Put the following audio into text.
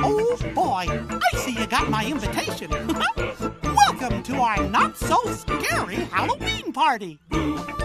Oh boy, I see you got my invitation. Welcome to our not-so-scary Halloween party.